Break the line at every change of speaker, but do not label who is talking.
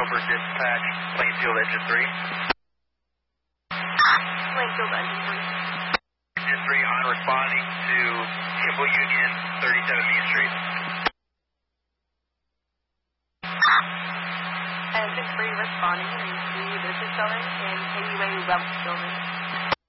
November dispatch, Plainfield Engine 3.
Plainfield Engine 3.
Engine 3 on responding to Kimball Union, 37 Main Street.
Engine 3 responding to the business building in KUA Wellness Building.